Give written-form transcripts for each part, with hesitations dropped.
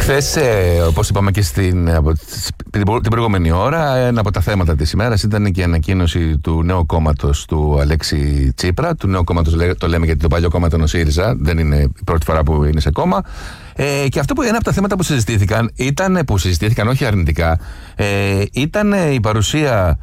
Χθες, όπως είπαμε και την προηγούμενη ώρα, ένα από τα θέματα της ημέρας ήταν και η ανακοίνωση του νέου κόμματος του Αλέξη Τσίπρα. Του νέου κόμματος το λέμε γιατί το παλιό κόμμα ήταν ο ΣΥΡΙΖΑ, δεν είναι η πρώτη φορά που είναι σε κόμμα. Και αυτό που ένα από τα θέματα που συζητήθηκαν όχι αρνητικά, ήταν η παρουσία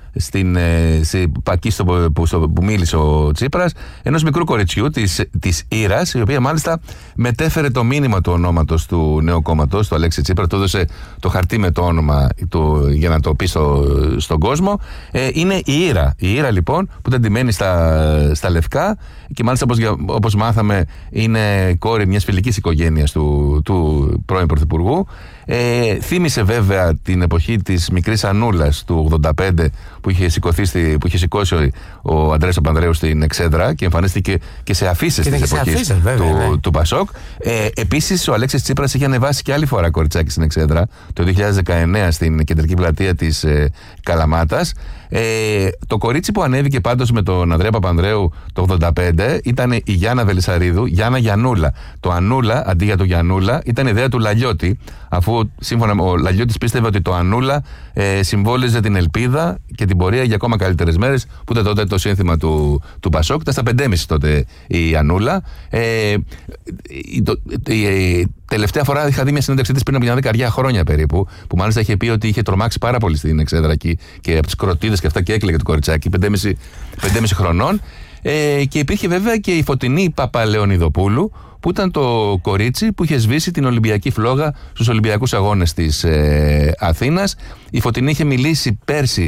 που μίλησε ο Τσίπρας ενός μικρού κοριτσιού της Ήρας, η οποία μάλιστα μετέφερε το μήνυμα του ονόματος του νέου κόμματος, του Αλέξη Τσίπρα, του έδωσε το χαρτί με το όνομα για να το πει στον κόσμο. Είναι η Ήρα. Η Ήρα λοιπόν που ήταν ντυμένη στα λευκά και μάλιστα όπως μάθαμε είναι κόρη μιας φιλικής οικογένειας του πρώην Πρωθυπουργού. Θύμισε βέβαια την εποχή της μικρής Ανούλας του 85 που είχε σηκώσει ο Ανδρέας Παπανδρέου στην Εξέδρα και εμφανίστηκε και σε αφίσες της εποχής του Πασόκ. Επίσης ο Αλέξης Τσίπρας είχε ανεβάσει και άλλη φορά κοριτσάκι στην Εξέδρα το 2019 στην κεντρική πλατεία της Καλαμάτας. Το κορίτσι που ανέβηκε πάντως με τον Ανδρέα Παπανδρέου το 85 ήταν η Γιάννα Βελισσαρίδου, Γιάννα Γιαννούλα. Το Ανούλα αντί για το Γιαννούλα ήταν ιδέα του Λαλιώτη, αφού σύμφωνα με ο Λαλιώτης πίστευε ότι το Ανούλα συμβόλιζε την ελπίδα και την πορεία για ακόμα καλύτερες μέρες, που ήταν τότε το σύνθημα του Πασόκ. Ήταν στα 5,5 τότε η Ανούλα. Τελευταία φορά είχα δει μια συνέντευξή της πριν από μια 10 χρόνια περίπου, που μάλιστα είχε πει ότι είχε τρομάξει πάρα πολύ στην Εξέδρα εκεί και από τις κροτίδες και αυτά και έκλαιγε το κοριτσάκι, 5,5 χρονών. Και υπήρχε βέβαια και η Φωτεινή Παπαλεωνιδοπούλου, που ήταν το κορίτσι που είχε σβήσει την Ολυμπιακή φλόγα στους Ολυμπιακούς Αγώνες της Αθήνας. Η Φωτεινή είχε μιλήσει πέρσι,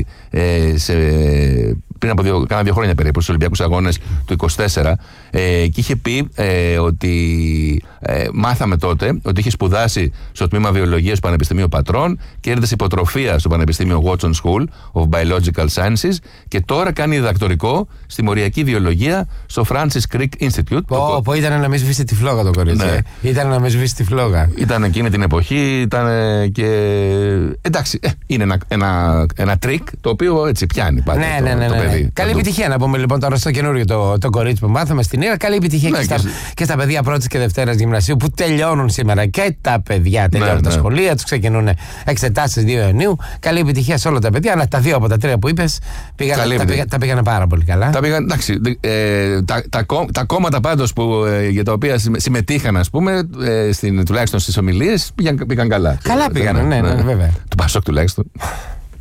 πριν από κάνα 2 χρόνια περίπου, στους Ολυμπιακούς Αγώνες του 24, και είχε πει ότι μάθαμε τότε ότι είχε σπουδάσει στο τμήμα Βιολογίας του Πανεπιστημίου Πατρών, κέρδισε υποτροφία στο Πανεπιστήμιο Watson School of Biological Sciences και τώρα κάνει διδακτορικό στη μοριακή βιολογία στο Francis Crick Institute. Που ήταν να μην σβήσει τη φλόγα το κορίτσι. Ναι. Ήταν να μην σβήσει τη φλόγα. Ήταν εκείνη την εποχή, ήταν και. Εντάξει, είναι ένα τρίκ το οποίο έτσι πιάνει πάντα το παιδί. Καλή επιτυχία να πούμε λοιπόν τώρα στο καινούριο το κορίτσι που μάθαμε στην Ήρα. Καλή επιτυχία και στα παιδιά πρώτης και δευτέρας γυμνασίου που τελειώνουν σήμερα και τα παιδιά. Τελειώνουν τα σχολεία τους, ξεκινούν εξετάσεις 2 Ιουνίου. Καλή επιτυχία σε όλα τα παιδιά. Αλλά τα 2 από τα 3 που είπες τα πήγανε πάρα πολύ καλά. Τα κόμματα πάντως για τα οποία συμμετείχαν, ας πούμε, τουλάχιστον στις ομιλίες, πήγαν καλά. Καλά πήγανε, ναι, βέβαια. Του Πασόκ τουλάχιστον.